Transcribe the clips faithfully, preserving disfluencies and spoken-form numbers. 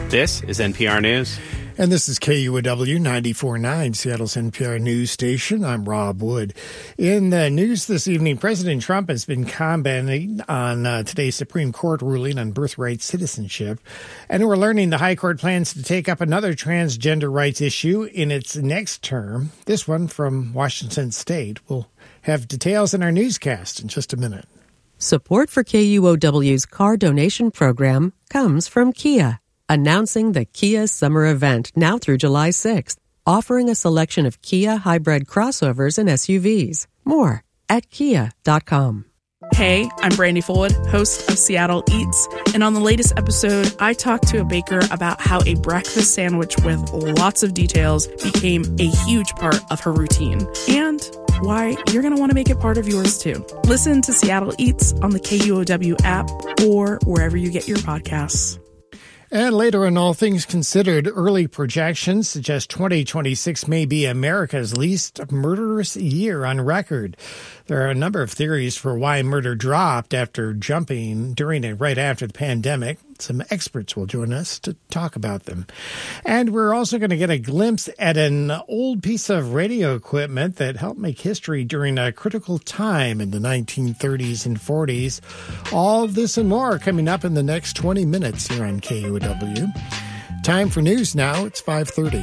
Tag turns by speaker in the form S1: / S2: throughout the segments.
S1: This is N P R News.
S2: And this is K U O W ninety-four point nine, Seattle's N P R News station. I'm Rob Wood. In the news this evening, President Trump has been commenting on uh, today's Supreme Court ruling on birthright citizenship. And we're learning the High Court plans to take up another transgender rights issue in its next term. This one from Washington State. We'll have details in our newscast in just a minute.
S3: Support for K U O W's car donation program comes from Kia, announcing the Kia Summer Event now through July sixth, offering a selection of Kia hybrid crossovers and S U Vs. More at kia dot com.
S4: Hey, I'm Brandy Fullwood, host of Seattle Eats, and on the latest episode, I talked to a baker about how a breakfast sandwich with lots of details became a huge part of her routine, and why you're going to want to make it part of yours too. Listen to Seattle Eats on the K U O W app or wherever you get your podcasts.
S2: And later in All Things Considered, early projections suggest twenty twenty-six may be America's least murderous year on record. There are a number of theories for why murder dropped after jumping during and right after the pandemic. Some experts will join us to talk about them. And we're also going to get a glimpse at an old piece of radio equipment that helped make history during a critical time in the nineteen thirties and forties. All this and more coming up in the next twenty minutes here on K U O W. Time for news now. It's five thirty.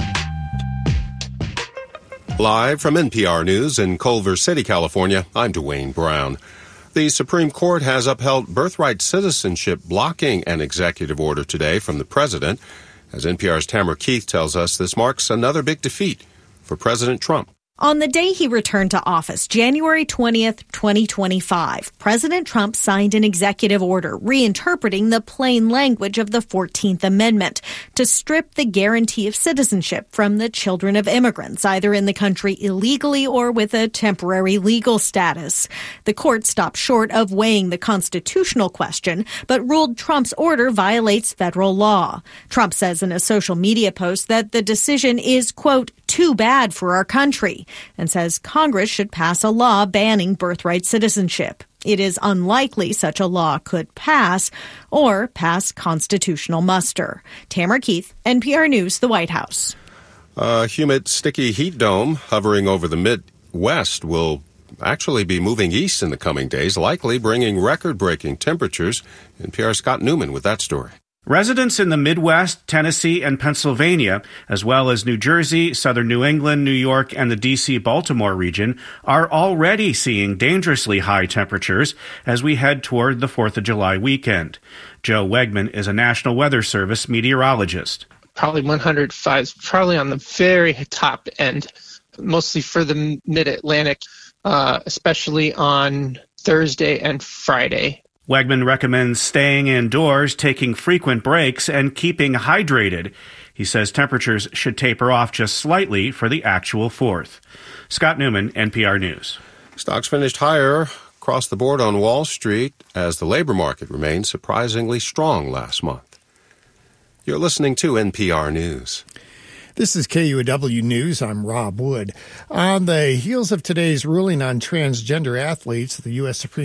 S5: Live from N P R News in Culver City, California, I'm Dwayne Brown. The Supreme Court has upheld birthright citizenship blocking an executive order today from the president. As N P R's Tamara Keith tells us, this marks another big defeat for President Trump.
S6: On the day he returned to office, January twentieth, twenty twenty-five, President Trump signed an executive order reinterpreting the plain language of the fourteenth Amendment to strip the guarantee of citizenship from the children of immigrants, either in the country illegally or with a temporary legal status. The court stopped short of weighing the constitutional question, but ruled Trump's order violates federal law. Trump says in a social media post that the decision is, quote, too bad for our country, and says Congress should pass a law banning birthright citizenship. It is unlikely such a law could pass or pass constitutional muster. Tamara Keith, N P R News, the White House.
S5: A humid, sticky heat dome hovering over the Midwest will actually be moving east in the coming days, likely bringing record-breaking temperatures. N P R's Scott Newman with that story.
S7: Residents in the Midwest, Tennessee, and Pennsylvania, as well as New Jersey, southern New England, New York, and the D C Baltimore region, are already seeing dangerously high temperatures as we head toward the fourth of July weekend. Joe Wegman is a National Weather Service meteorologist.
S8: Probably one hundred five, probably on the very top end, mostly for the mid-Atlantic, uh, especially on Thursday and Friday.
S7: Wegman recommends staying indoors, taking frequent breaks, and keeping hydrated. He says temperatures should taper off just slightly for the actual fourth. Scott Newman, N P R News.
S5: Stocks finished higher across the board on Wall Street as the labor market remained surprisingly strong last month. You're listening to N P R News.
S2: This is K U O W News. I'm Rob Wood. On the heels of today's ruling on transgender athletes, the U S Supreme